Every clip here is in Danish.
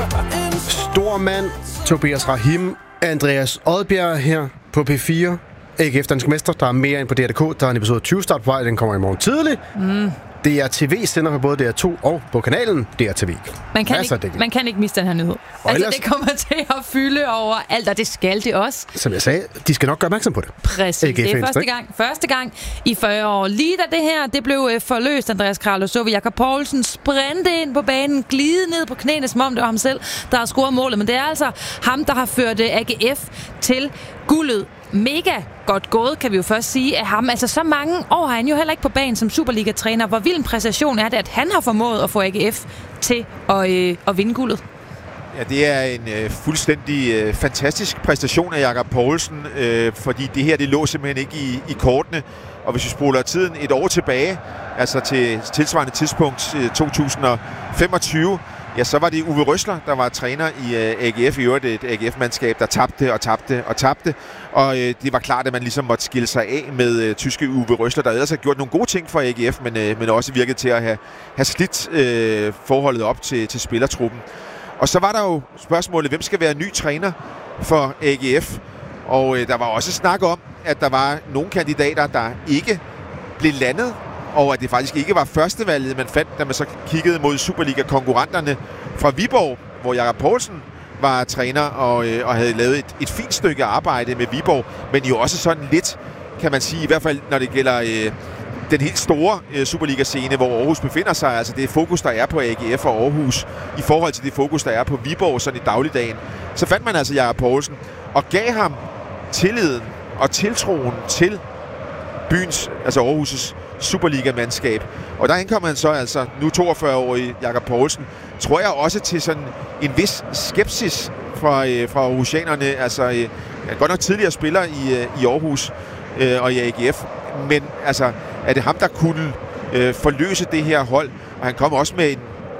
Stormand, Tobias Rahim, Andreas Odbjerg her på P4. AGF Dansk Mester, der er mere ind på DR.dk. Der er en episode 20 start på vej, den kommer i morgen tidlig. DR.TV sender på både DR2 og på kanalen DR.TV. Man kan ikke miste den her nyhed. Altså, det kommer til at fylde over alt, og det skal det også. Som jeg sagde, de skal nok gøre opmærksom på det. Præcis. AGF, det er første gang i 40 år. Lige da det her det blev forløst, Andreas Kral, så vi Jakob Poulsen sprinte ind på banen, glide ned på knæene, som om det var ham selv, der har scoret målet. Men det er altså ham, der har ført AGF til guldet. Mega godt gået, kan vi jo først sige, af ham. Altså, så mange år har han jo heller ikke på banen som Superliga-træner. Hvor vild en præstation er det, at han har formået at få AGF til at vinde guldet? Ja, det er en fuldstændig fantastisk præstation af Jakob Poulsen, fordi det her, det lå simpelthen ikke i kortene. Og hvis vi spoler tiden et år tilbage, altså til tilsvarende tidspunkt 2025, ja, så var det Uwe Rösler, der var træner i AGF, i øvrigt et AGF-mandskab, der tabte. Og det var klart, at man ligesom måtte skille sig af med tyske Uwe Rösler, der ellers har gjort nogle gode ting for AGF, men også virket til at have slidt forholdet op til spillertruppen. Og så var der jo spørgsmålet, hvem skal være ny træner for AGF? Og der var også snak om, at der var nogle kandidater, der ikke blev landet, og at det faktisk ikke var førstevalget, man fandt, da man så kiggede mod Superliga-konkurrenterne fra Viborg, hvor Jakob Poulsen var træner og havde lavet et fint stykke arbejde med Viborg, men jo også sådan lidt, kan man sige, i hvert fald når det gælder den helt store Superliga-scene, hvor Aarhus befinder sig, altså det fokus, der er på AGF og Aarhus, i forhold til det fokus, der er på Viborg sådan i dagligdagen, så fandt man altså Jakob Poulsen og gav ham tilliden og tiltroen til byens, altså Aarhus' Superliga-mandskab. Og der indkommer han så altså nu 42-årige Jakob Poulsen, tror jeg også til sådan en vis skepsis fra aarhusianerne. Altså, han er godt nok tidligere spiller i Aarhus og i AGF, men altså, er det ham, der kunne forløse det her hold? Og han kom også med en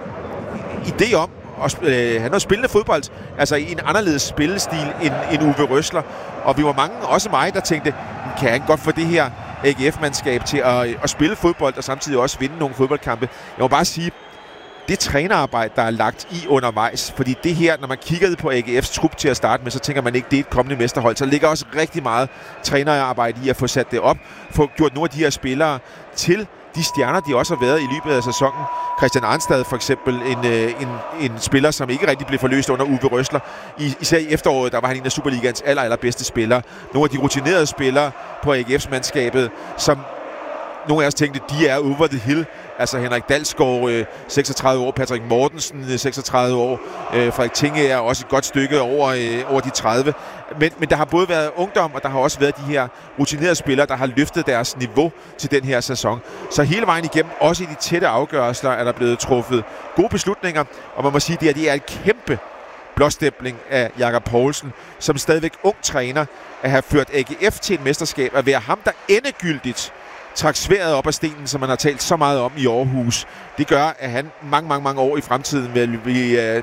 idé om, han har spillende fodbold, altså i en anderledes spillestil end Uwe Rösler. Og vi var mange, også mig, der tænkte, kan han godt få det her AGF-mandskab til at spille fodbold og samtidig også vinde nogle fodboldkampe. Jeg må bare sige, det trænerarbejde, der er lagt i undervejs, fordi det her, når man kiggede på AGF's trup til at starte med, så tænker man ikke, det er et kommende mesterhold. Så der ligger også rigtig meget trænerarbejde i at få sat det op, få gjort nogle af de her spillere til de stjerner, de også har været i løbet af sæsonen. Christian Arnstad for eksempel, en spiller, som ikke rigtig blev forløst under Uwe Rösler. Især i efteråret, der var han en af Superligans allerbedste spillere. Nogle af de rutinerede spillere på AGF's mandskabet, som nogle af os tænkte, de er over the hill. Altså Henrik Dalsgaard, 36 år, Patrick Mortensen, 36 år, Frederik Tinge er også et godt stykke over de 30. Men der har både været ungdom, og der har også været de her rutinerede spillere, der har løftet deres niveau til den her sæson. Så hele vejen igennem, også i de tætte afgørelser, er der blevet truffet gode beslutninger, og man må sige, at det er et kæmpe blåstempling af Jakob Poulsen, som stadigvæk ung træner, at have ført AGF til et mesterskab, at være ham, der endegyldigt trak sværet op af stenen, som man har talt så meget om i Aarhus. Det gør, at han mange år i fremtiden vil blive...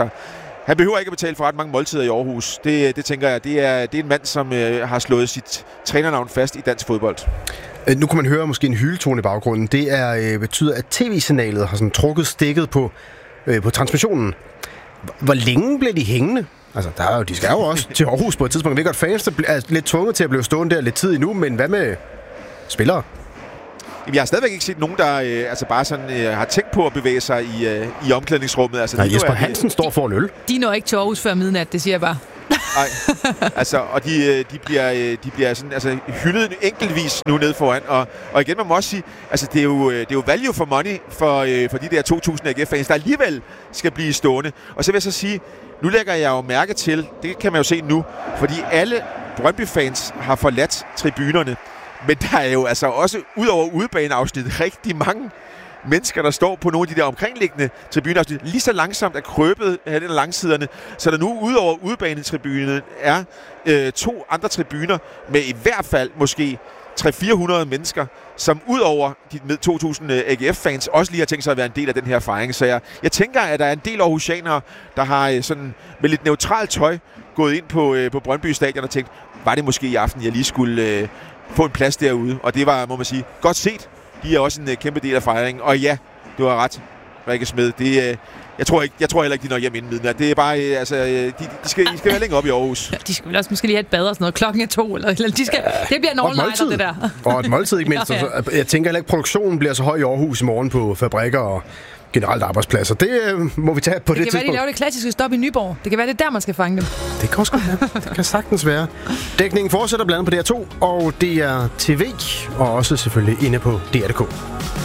han behøver ikke at betale for ret mange måltider i Aarhus. Det tænker jeg, det er en mand, som har slået sit trænernavn fast i dansk fodbold. Nu kan man høre måske en hyletone i baggrunden. Det betyder, at tv-signalet har sådan trukket stikket på transmissionen. Hvor længe blev de hængende? Altså, de skal jo også til Aarhus på et tidspunkt. Vi godt fans er lidt tvunget til at blive stående der lidt tid endnu, men hvad med spillere? Jeg har stadigvæk ikke set nogen, der bare sådan har tænkt på at bevæge sig i omklædningsrummet. Altså, Jesper Hansen står for en øl. De når ikke til Aarhus før midnat, det siger jeg bare. Nej, altså, og de bliver sådan, altså, hyldet enkeltvis nu nede foran. Og igen, man må også sige, altså, det er jo value for money for de der 2.000 AGF-fans, der alligevel skal blive stående. Og så vil jeg så sige, nu lægger jeg jo mærke til, det kan man jo se nu, fordi alle Brøndby-fans har forladt tribunerne. Men der er jo altså også, ud over udebaneafsnittet, rigtig mange mennesker, der står på nogle af de der omkringliggende tribuneafsnit, lige så langsomt er krøbet af den langsiderne. Så der nu, ud over udebanetribunen, er 2 andre tribuner med i hvert fald måske 300-400 mennesker, som ud over de 2.000 AGF-fans også lige har tænkt sig at være en del af den her fejring. Så jeg tænker, at der er en del aarhusianere, der har sådan med lidt neutralt tøj gået ind på Brøndby Stadion og tænkt, var det måske i aften, jeg lige skulle få en plads derude. Og det var, må man sige, godt set. De er også en kæmpe del af fejringen. Og ja, du har ret, Rikke Smed. Jeg tror heller ikke, de når hjem inden midnat. Det er bare, de skal være længere op i Aarhus. Ja, de skal vel også måske lige have et bad og sådan noget. Klokken er 2, eller de skal, det bliver en all-nighter, det der. Og et måltid, ikke mindst. Ja. Jeg tænker heller ikke, produktionen bliver så høj i Aarhus i morgen på fabrikker og generelt arbejdspladser. Det må vi tage på det tidspunkt. Det kan være, de laver det klassiske stop i Nyborg. Det kan være, det er der, man skal fange dem. Det kan også godt være. Det kan sagtens være. Dækningen fortsætter blandt andet på DR2 og DR TV, og også selvfølgelig inde på DR.dk.